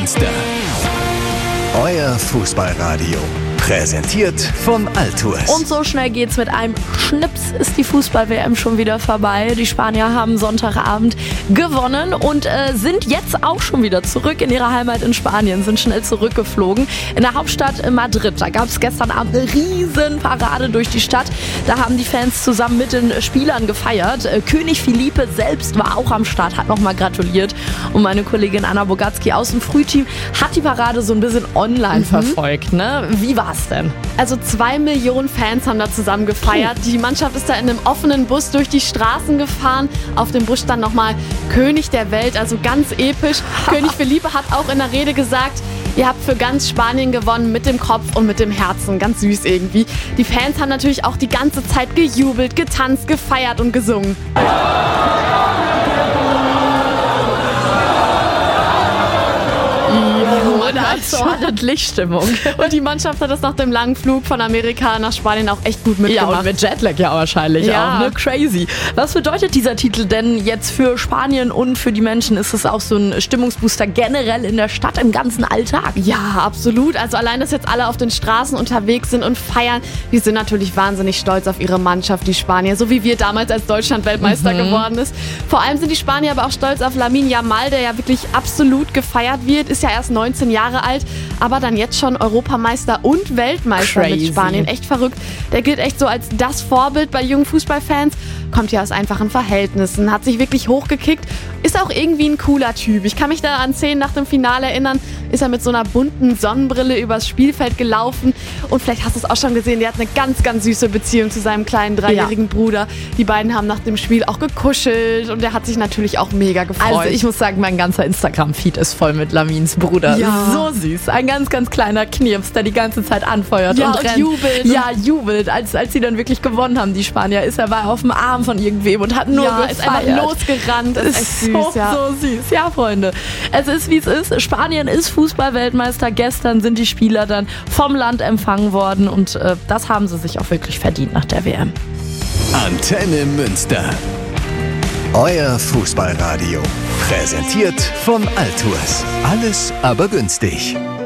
Münster. Euer Fußballradio. Präsentiert von Altours. Und so schnell geht's, mit einem Schnips ist die Fußball-WM schon wieder vorbei. Die Spanier haben Sonntagabend gewonnen und sind jetzt auch schon wieder zurück in ihrer Heimat in Spanien, sind schnell zurückgeflogen. In der Hauptstadt Madrid, da gab es gestern Abend eine riesen Parade durch die Stadt. Da haben die Fans zusammen mit den Spielern gefeiert. König Felipe selbst war auch am Start, hat nochmal gratuliert. Und meine Kollegin Anna Bogatski aus dem Frühteam hat die Parade so ein bisschen online verfolgt. Ne? Wie war's denn? Also 2 Millionen Fans haben da zusammen gefeiert. Die Mannschaft ist da in einem offenen Bus durch die Straßen gefahren. Auf dem Bus stand nochmal König der Welt, also ganz episch. König Felipe hat auch in der Rede gesagt, ihr habt für ganz Spanien gewonnen, mit dem Kopf und mit dem Herzen. Ganz süß irgendwie. Die Fans haben natürlich auch die ganze Zeit gejubelt, getanzt, gefeiert und gesungen. Ordentlich Stimmung. Und die Mannschaft hat das nach dem langen Flug von Amerika nach Spanien auch echt gut mitgemacht. Ja, und mit Jetlag ja wahrscheinlich auch, ne? Crazy. Was bedeutet dieser Titel denn jetzt für Spanien und für die Menschen? Ist es auch so ein Stimmungsbooster generell in der Stadt, im ganzen Alltag? Ja, absolut. Also allein, dass jetzt alle auf den Straßen unterwegs sind und feiern, die sind natürlich wahnsinnig stolz auf ihre Mannschaft, die Spanier, so wie wir damals als Deutschland Weltmeister geworden ist. Vor allem sind die Spanier aber auch stolz auf Lamine Yamal, der ja wirklich absolut gefeiert wird, ist ja erst 19 Jahre alt, aber dann jetzt schon Europameister und Weltmeister mit Spanien. Echt verrückt. Der gilt echt so als das Vorbild bei jungen Fußballfans. Kommt ja aus einfachen Verhältnissen, hat sich wirklich hochgekickt, ist auch irgendwie ein cooler Typ. Ich kann mich da an Szenen nach dem Finale erinnern, ist er mit so einer bunten Sonnenbrille übers Spielfeld gelaufen und vielleicht hast du es auch schon gesehen, der hat eine ganz, ganz süße Beziehung zu seinem kleinen 3-jährigen Bruder. Die beiden haben nach dem Spiel auch gekuschelt und der hat sich natürlich auch mega gefreut. Also ich muss sagen, mein ganzer Instagram-Feed ist voll mit Lamines Bruder. Ja. So süß. Ein ganz, ganz kleiner Knirps, der die ganze Zeit anfeuert und rennt. Jubelt. Ja, jubelt. Als sie dann wirklich gewonnen haben, die Spanier, war auf dem Arm von irgendwem und hat nur gefeiert. Ist einfach losgerannt. Das ist echt süß, so süß. Ja, Freunde. Es ist, wie es ist. Spanien ist Fußball-Weltmeister. Gestern sind die Spieler dann vom Land empfangen worden und das haben sie sich auch wirklich verdient nach der WM. Antenne Münster. Euer Fußballradio. Präsentiert von Altours. Alles aber günstig.